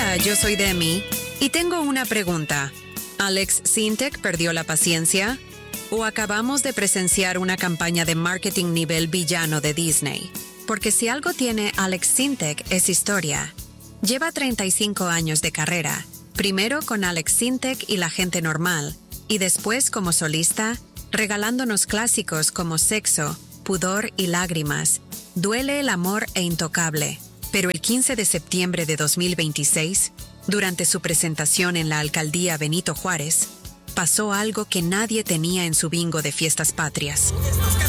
Hola, yo soy Demi y tengo una pregunta. ¿Alex Sintek perdió la paciencia? ¿O acabamos de presenciar una campaña de marketing nivel villano de Disney? Porque si algo tiene Alex Sintek es historia. Lleva 35 años de carrera, primero con Alex Sintek y La Gente Normal, y después como solista, regalándonos clásicos como Sexo, Pudor y Lágrimas, Duele el amor e Intocable. Pero el 15 de septiembre de 2026, durante su presentación en la alcaldía Benito Juárez, pasó algo que nadie tenía en su bingo de fiestas patrias.